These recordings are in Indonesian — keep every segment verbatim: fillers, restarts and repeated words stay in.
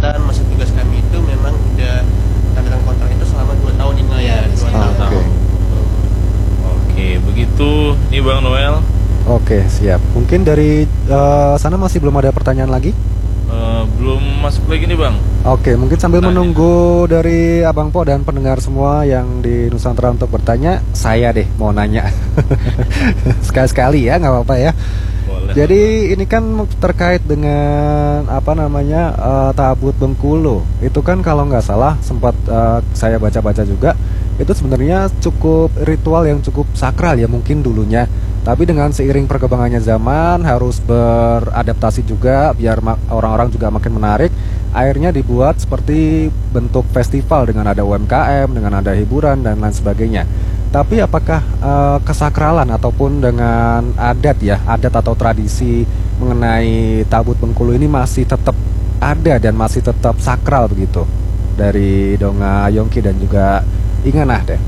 Keselamatan masa tugas kami itu memang udah tanda tangan kontrak itu selama dua tahun ini ya, dua Ah, tahun. Oke. Oke, begitu nih Bang Noel. Oke, siap. Mungkin dari eh, sana masih belum ada pertanyaan lagi? Eh, belum masuk lagi nih Bang. Oke, mungkin sambil Tanya. menunggu dari Abang Po dan pendengar semua yang di Nusantara untuk bertanya, saya deh mau nanya. Sekali-sekali ya, nggak apa-apa ya. Boleh. Jadi ini kan terkait dengan apa namanya eh, Tabut Bengkulu. Itu kan kalau nggak salah sempat eh, saya baca-baca juga, itu sebenarnya cukup ritual yang cukup sakral ya mungkin dulunya. Tapi dengan seiring perkembangannya zaman harus beradaptasi juga biar ma- orang-orang juga makin menarik. Akhirnya dibuat seperti bentuk festival dengan ada U M K M, dengan ada hiburan dan lain sebagainya. Tapi apakah eh, kesakralan ataupun dengan adat ya, adat atau tradisi mengenai Tabut Bengkulu ini masih tetap ada dan masih tetap sakral begitu dari Donga Yongki dan juga Inganah deh.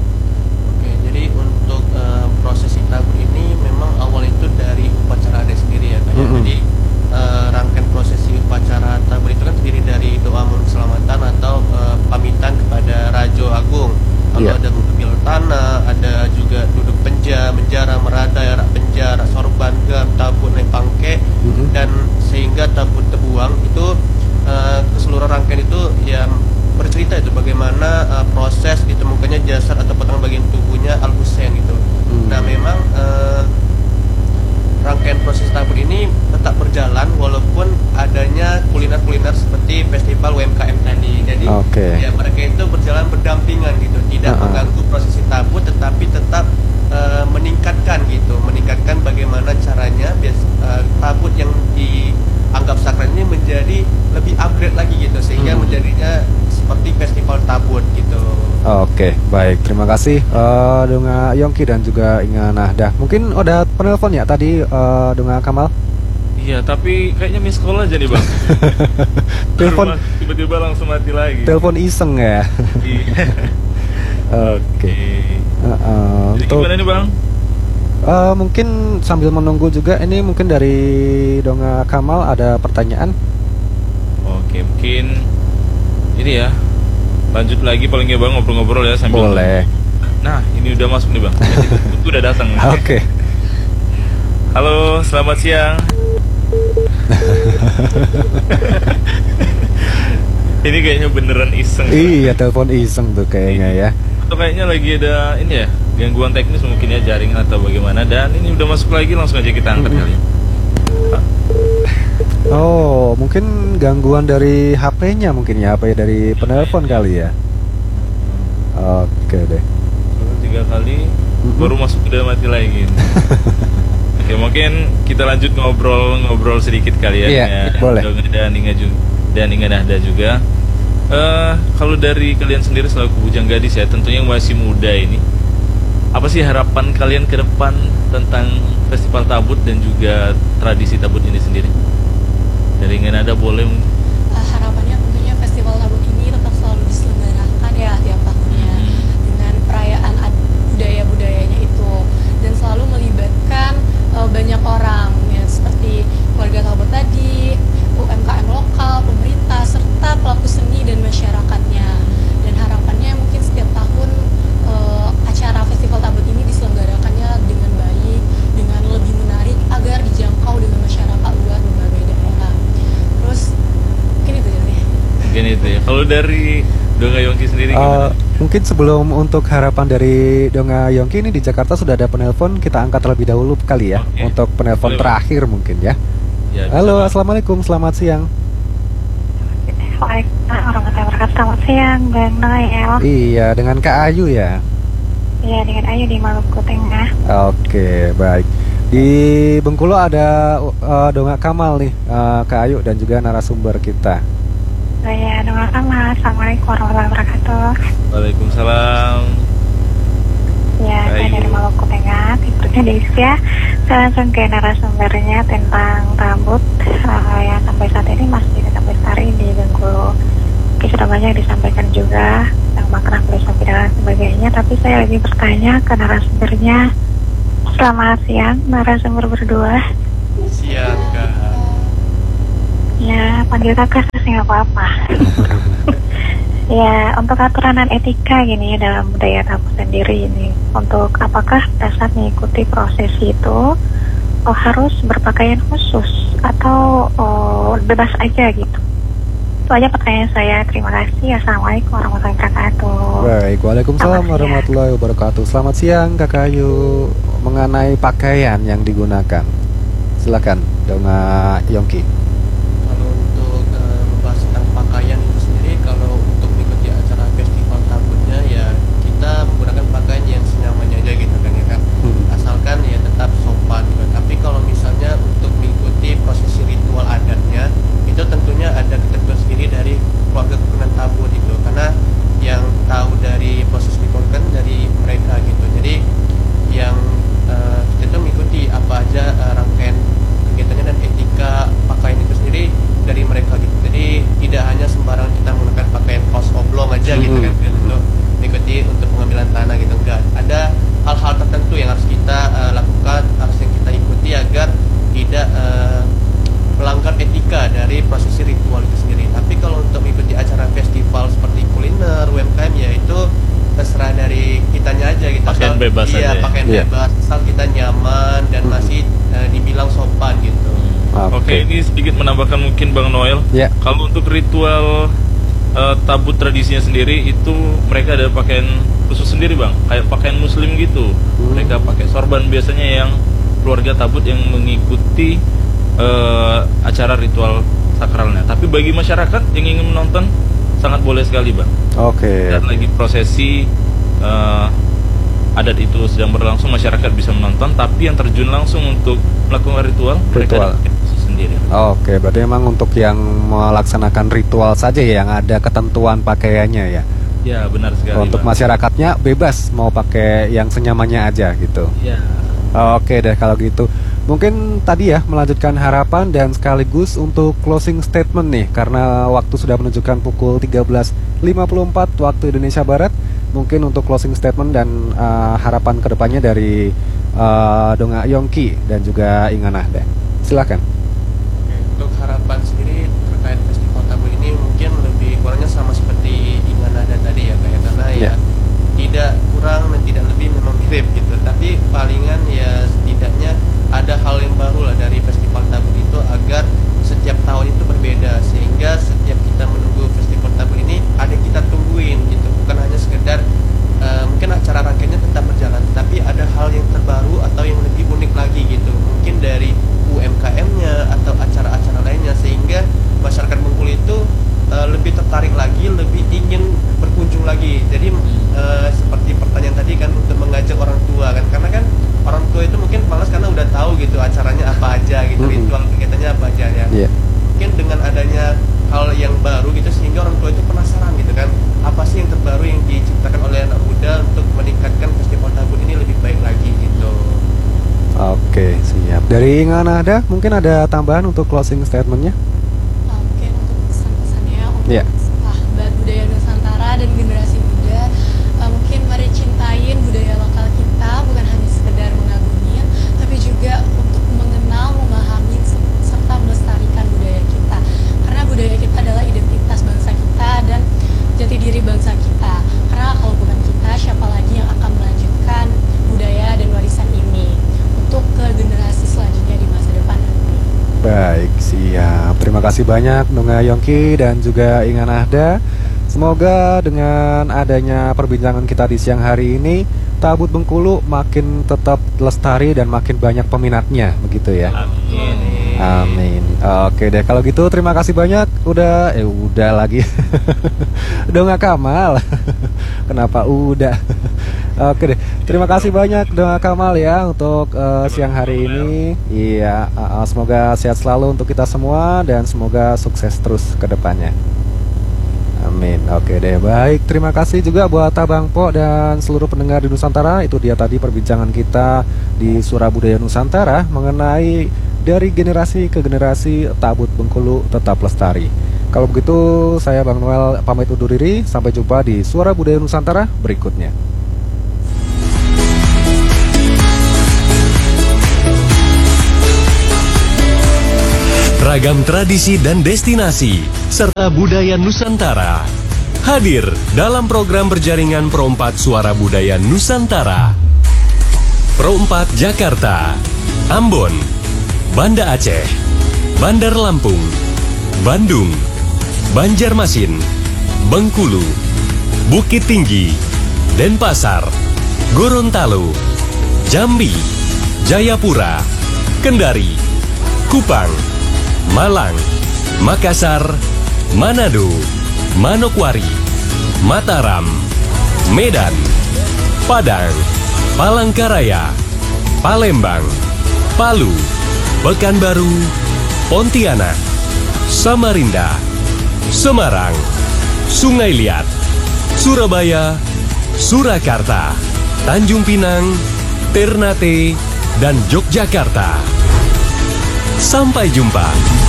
Oke, jadi untuk eh, prosesi tabur ini memang awal itu dari upacara adat sendiri ya, Kak. Mm-mm. Jadi eh, rangkaian prosesi upacara tabur itu kan terdiri dari doa mohon keselamatan atau eh, pamitan kepada Rajo Agung. Lalu Iya. ada mengambil tanah, ada juga duduk penja, menjara, meradai, rak penja, rak sorban, gam, tabut, naik pangke, Mm-mm. dan sehingga tabut terbuang itu eh, keseluruhan rangkaian itu yang bercerita itu bagaimana uh, proses ditemukannya jasad atau potongan bagian tubuhnya Al Husain gitu. Hmm. Nah memang uh, rangkaian proses tabur ini tetap berjalan walaupun adanya kuliner-kuliner seperti festival U M K M tadi. Jadi Oke. ya mereka itu berjalan berdampingan gitu, tidak Uh-uh. mengganggu prosesi tabur tetapi tetap uh, meningkatkan gitu, meningkatkan bagaimana caranya bias, uh, tabut yang dianggap sakral ini menjadi lebih upgrade lagi gitu sehingga Hmm. menjadinya seperti festival tabut gitu. Oke, baik. Terima kasih eh, Donga Yongki dan juga Inganah dah. Mungkin ada penelpon ya tadi eh, Donga Kamal. Iya, tapi kayaknya miss call aja nih Bang. Telepon tiba-tiba langsung mati lagi. telepon iseng ya. Iya. Oke. Eh, eh, Jadi untuk gimana nih Bang? eh, mungkin sambil menunggu juga ini mungkin dari Donga Kamal ada pertanyaan. Oke, mungkin ini ya. Lanjut lagi paling nggak Bang ngobrol-ngobrol ya sambil. Boleh. Nah, ini udah masuk nih Bang. Itu udah datang. Oke. Halo, selamat siang. Ini kayaknya beneran iseng. Iya, telepon iseng tuh kayaknya ya. Atau kayaknya lagi ada ini ya, gangguan teknis mungkin ya, jaringan atau bagaimana. Dan ini udah masuk lagi, langsung aja kita angkat kali. Oh, mungkin gangguan dari H P-nya mungkin ya, apa ya dari penelpon kali ya. Oke deh. Baru tiga kali, Mm-mm. baru masuk udah mati lagi. Oke, mungkin kita lanjut ngobrol-ngobrol sedikit kali ya. Iya, dengan boleh. Donga dan Inga juga, dan Inga Nahda juga. Eh, kalau dari kalian sendiri selaku bujang gadis ya, tentunya yang masih muda ini, apa sih harapan kalian ke depan tentang festival tabut dan juga tradisi tabut ini sendiri? Dari Inga Nahda boleh? Uh, harapannya tentunya festival tabut ini tetap selalu diselenggarakan ya tiap tahunnya dengan perayaan ad- budaya-budayanya itu dan selalu melibatkan uh, banyak orang ya seperti keluarga tabut tadi, U M K M lokal, pemerintah serta pelaku seni dan masyarakatnya. Dan harapannya mungkin setiap tahun uh, acara festival tabut ini diselenggarakannya dengan baik, dengan lebih menarik agar dijangkau dengan masyarakat luas berbagai daerah. Terus mungkin itu jadi. Mungkin itu ya. Kalau dari Donga Yongki sendiri Eh, gimana? mungkin sebelum untuk harapan dari Donga Yongki ini di Jakarta sudah ada penelpon, kita angkat terlebih dahulu kali ya. Oke. Untuk penelpon Boleh, terakhir mungkin ya. Ya, Halo, bisa, assalamualaikum, selamat siang. Waalaikumsalam warahmatullahi wabarakatuh. Selamat siang, Bang Noel. Iya, dengan Kak Ayu ya. Iya, dengan Ayu di Maluku Tengah. Oke, baik. Di Bengkulu ada uh, Donga Kamal nih, uh, Kak Ayu dan juga narasumber kita. Saya Donga Kamal. Assalamualaikum warahmatullahi wabarakatuh. Waalaikumsalam. Ya, saya Ayu. dari Maluku Tengah, tipenya Desya. Saya langsung ke narasumbernya tentang tabut uh, yang sampai saat ini masih tetap lestari di Bengkulu. Oke, sudah banyak disampaikan juga tentang makna filosofi dan sebagainya. Tapi saya lagi bertanya ke narasumbernya. Selamat siang, narasumber berdua. Siang Kak. Ya, panggil kakak sih nggak apa-apa. Ya, untuk aturan dan etika gini ya dalam budaya Tabut sendiri ini, untuk apakah pada saat mengikuti prosesi itu oh, harus berpakaian khusus atau oh, bebas aja gitu? Itu aja pertanyaan saya. Terima kasih. Assalamualaikum warahmatullahi wabarakatuh. Baik, waalaikumsalam Selamat siang. warahmatullahi wabarakatuh. Selamat siang Kakak Ayu. Mengenai pakaian yang digunakan, silakan Donga Yongki. Kalau untuk eh, membahas tentang pakaian itu sendiri, kalau untuk mengikuti acara festival Tabutnya ya kita menggunakan pakaian yang senyamannya aja gitu kan ya kan. Hmm. Asalkan ya tetap sopan gitu. Tapi kalau misalnya untuk mengikuti prosesi ritual adatnya, itu tentunya ada ketentuan sendiri dari keluarga keturunan Tabut itu, karena yang tahu dari proses ritual kan dari mereka gitu. Jadi yang uh, kita tuh mengikuti apa aja uh, rangkaian kegiatannya dan etika pakaian itu sendiri dari mereka gitu. Jadi tidak hanya sembarang kita menggunakan pakaian kaos oblong aja gitu kan untuk mengikuti untuk pengambilan tanah gitu, enggak. Ada hal-hal tertentu yang harus kita uh, lakukan, harus yang kita ikuti agar tidak uh, melanggar etika dari prosesi ritual itu sendiri. Tapi kalau untuk mengikuti acara festival seperti kuliner, U M K M ya itu terserah dari kitanya aja gitu. Pakaian Asal- bebas iya, aja ya? pakaian Iya. bebas asal kita nyaman dan Hmm. masih uh, dibilang sopan gitu. Oke, ini sedikit menambahkan mungkin Bang Noel. Ya. Kalau untuk ritual eh, tabut tradisinya sendiri itu mereka ada pakaian khusus sendiri Bang, kayak pakaian muslim gitu. Hmm. Mereka pakai sorban biasanya yang keluarga tabut yang mengikuti eh, acara ritual sakralnya. Tapi bagi masyarakat yang ingin menonton sangat boleh sekali Bang. Oke. Dan lagi prosesi eh, adat itu sedang berlangsung, masyarakat bisa menonton. Tapi yang terjun langsung untuk melakukan ritual, mereka Ritual. ada pakaian khusus sendiri. Oke, berarti memang untuk yang melaksanakan ritual saja ya yang ada ketentuan pakaiannya ya. Ya benar sekali. Untuk Bang. masyarakatnya bebas mau pakai yang senyamannya aja gitu. Ya. Oke deh kalau gitu. Mungkin tadi ya melanjutkan harapan dan sekaligus untuk closing statement nih, karena waktu sudah menunjukkan pukul tiga belas lima puluh empat waktu Indonesia Barat. Mungkin untuk closing statement dan uh, harapan kedepannya dari uh, Donga Yongki dan juga Inganah deh. Silakan. Oke, untuk harapan sendiri terkait festival Tabut ini mungkin lebih kurangnya sama seperti Inganada tadi ya kayak, karena ya Ya. tidak kurang dan tidak lebih memang mirip gitu. Tapi palingan ya setidaknya ada hal yang baru lah dari festival Tabut itu agar setiap tahun itu berbeda, sehingga setiap kita menunggu festival Tabut ini ada yang kita tungguin gitu, bukan hanya sekedar uh, mungkin acara rangkaiannya tetap berjalan, tapi ada hal yang terbaru atau yang lebih unik lagi gitu, mungkin dari U M K M-nya atau acara-acara lainnya, sehingga masyarakat Bengkulu itu uh, lebih tertarik lagi, lebih ingin berkunjung lagi. Jadi uh, seperti pertanyaan tadi kan, untuk mengajak orang tua kan, karena kan orang tua itu mungkin malas karena udah tahu gitu acaranya apa aja gitu, Mm-mm. ritual kegiatannya apa aja ya. Iya. Mungkin dengan adanya hal yang baru gitu, sehingga orang tua itu penasaran gitu kan, apa sih yang terbaru yang diciptakan oleh anak muda untuk meningkatkan festival Tabut ini lebih baik lagi gitu. Oke, siap. Dari Inganah ada mungkin ada tambahan untuk closing statementnya? Uh, mungkin untuk pesan-pesannya untuk Iya. sahabat budaya Nusantara dan generasi muda, uh, mungkin mari cintain budaya lokal kita, bukan hanya sekedar mengagumi, tapi juga untuk mengenal, memahami, se- serta melestarikan budaya kita. Karena budaya kita adalah identitas bangsa kita dan jati diri bangsa kita. Karena kalau bukan kita, siapa lagi yang akan melanjutkan budaya dan warisan ini untuk ke generasi selanjutnya di masa depan nanti. Baik, siap. Terima kasih banyak Donga Yongki dan juga Ingan Ahda. Semoga dengan adanya perbincangan kita di siang hari ini, Tabut Bengkulu makin tetap lestari dan makin banyak peminatnya, begitu ya. Amin. Amin. Oke deh kalau gitu terima kasih banyak. Udah eh udah lagi. Donga Kamal. Kenapa udah? Oke deh. Terima kasih banyak Donga Kamal ya untuk uh, siang hari ini. Iya, uh, uh, semoga sehat selalu untuk kita semua dan semoga sukses terus ke depannya. Amin. Oke deh, baik. Terima kasih juga buat Abang Po dan seluruh pendengar di Nusantara. Itu dia tadi perbincangan kita di Suara Budaya Nusantara mengenai dari generasi ke generasi Tabut Bengkulu tetap lestari. Kalau begitu, saya Bang Noel pamit undur diri. Sampai jumpa di Suara Budaya Nusantara berikutnya. ragam tradisi dan destinasi, serta budaya Nusantara. Hadir dalam program berjaringan Pro empat Suara Budaya Nusantara. Pro empat Jakarta, Ambon, Banda Aceh, Bandar Lampung, Bandung, Banjarmasin, Bengkulu, Bukit Tinggi, Denpasar, Gorontalo, Jambi, Jayapura, Kendari, Kupang, Malang, Makassar, Manado, Manokwari, Mataram, Medan, Padang, Palangkaraya, Palembang, Palu, Pekanbaru, Pontianak, Samarinda, Semarang, Sungai Liat, Surabaya, Surakarta, Tanjung Pinang, Ternate, dan Yogyakarta. Sampai jumpa.